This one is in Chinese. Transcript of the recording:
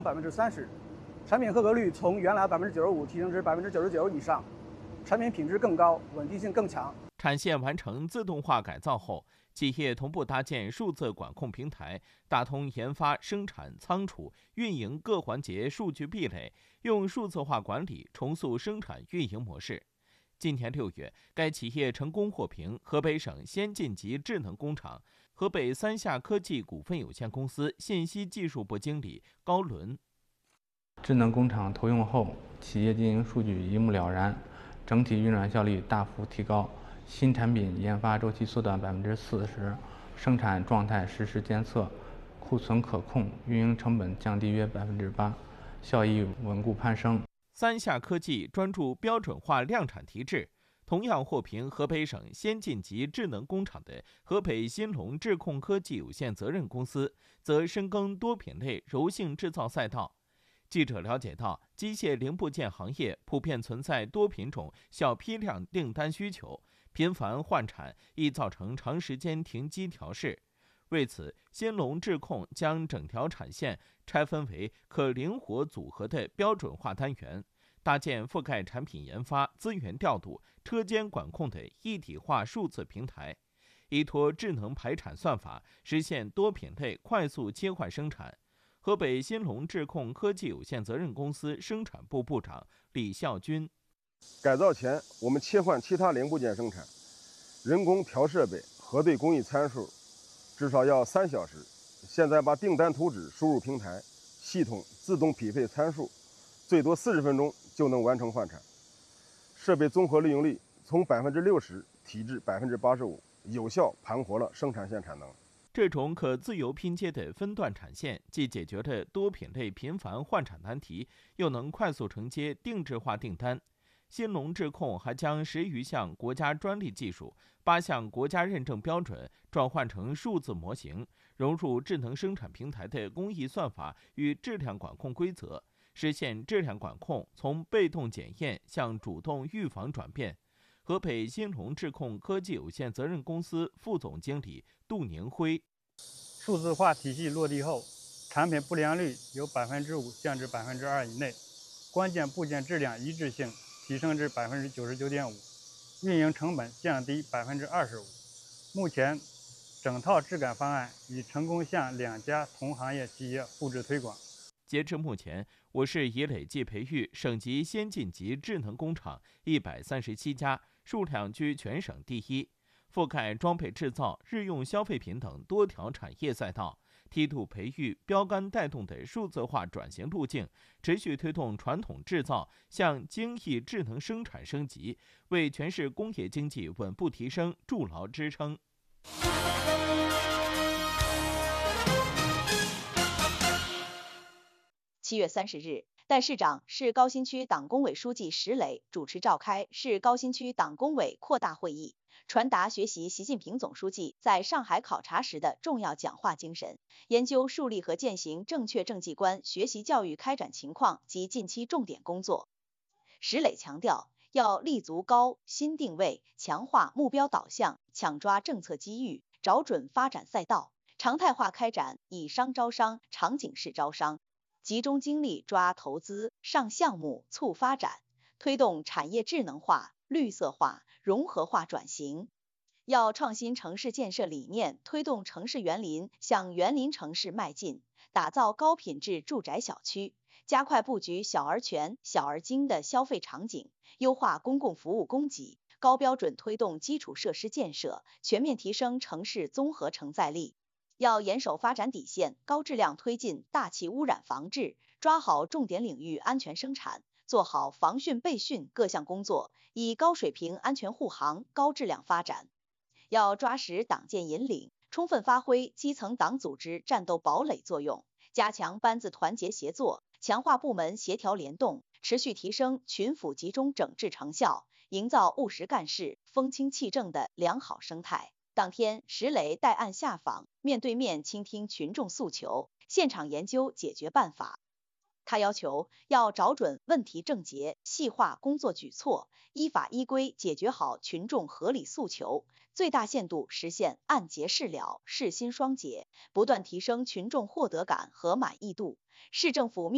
30%，产品合格率从原来95%提升至99%以上，产品品质更高，稳定性更强。 产线完成自动化改造后，企业同步搭建数字管控平台，打通研发、生产、仓储、运营各环节数据壁垒，用数字化管理重塑生产运营模式。今年6月，该企业成功获评河北省先进级智能工厂、河北三夏科技股份有限公司信息技术部经理高伦。 智能工厂投用后，企业经营数据一目了然，整体运转效率大幅提高，新产品研发周期缩短40%，生产状态实时监测，库存可控，运营成本降低约8%，效益稳固攀升。 三夏科技专注标准化量产提质。同样获评河北省先进级智能工厂的河北新龙智控科技有限责任公司，则深耕多品类柔性制造赛道。记者了解到，机械零部件行业普遍存在多品种、小批量订单需求，频繁换产易造成长时间停机调试。为此，新龙智控将整条产线拆分为可灵活组合的标准化单元，搭建覆盖产品研发、资源调度、车间管控的一体化数字平台，依托智能排产算法，实现多品类快速切换生产。河北新龙智控科技有限责任公司生产部部长李孝军： 改造前，我们切换其他零部件生产，人工调设备、核对工艺参数，至少要3小时。现在把订单图纸输入平台，系统自动匹配参数，最多40分钟就能完成换产。设备综合利用率从60%提至85%，有效盘活了生产线产能。 这种可自由拼接的分段产线，既解决了多品类频繁换产难题，又能快速承接定制化订单。新龙智控还将10余项国家专利技术、8项国家认证标准转换成数字模型，融入智能生产平台的工艺算法与质量管控规则，实现质量管控从被动检验向主动预防转变。河北新龙智控科技有限责任公司副总经理杜宁辉： 数字化体系落地后，产品不良率由5%降至2%以内，关键部件质量一致性提升至99.5%，运营成本降低25%。目前，整套质感方案已成功向2家同行业企业复制推广。 截至目前，我市已累计培育省级先进级智能工厂137家，数量居全省第一，覆盖装备制造、日用消费品等多条产业赛道，梯度培育标杆带动的数字化转型路径，持续推动传统制造向精益智能生产升级，为全市工业经济稳步提升筑牢支撑。 7月30日，代市长、市高新区党工委书记石磊主持召开市高新区党工委扩大会议，传达学习习近平总书记在上海考察时的重要讲话精神，研究树立和践行正确政绩观学习教育开展情况及近期重点工作。石磊强调，要立足高新定位，强化目标导向，抢抓政策机遇，找准发展赛道，常态化开展以商招商、场景式招商，集中精力抓投资、上项目、促发展，推动产业智能化、绿色化、融合化转型。要创新城市建设理念，推动城市园林向园林城市迈进，打造高品质住宅小区，加快布局小而全、小而精的消费场景，优化公共服务供给，高标准推动基础设施建设，全面提升城市综合承载力。要严守发展底线，高质量推进大气污染防治，抓好重点领域安全生产，做好防汛备汛各项工作，以高水平安全护航、高质量发展。要抓实党建引领，充分发挥基层党组织战斗堡垒作用，加强班子团结协作，强化部门协调联动，持续提升群府集中整治成效，营造务实干事、风清气正的良好生态。当天，石磊带案下访，面对面倾听群众诉求，现场研究解决办法。他要求要找准问题症结，细化工作举措，依法依规解决好群众合理诉求，最大限度实现按揭事了、事心双解，不断提升群众获得感和满意度。市政府